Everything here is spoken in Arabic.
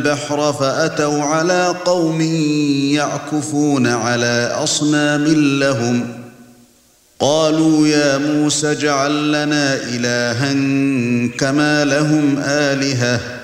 البحر فأتوا على قوم يعكفون على أصنام لهم قالوا يا موسى اجعل لنا إلها كما لهم آلهة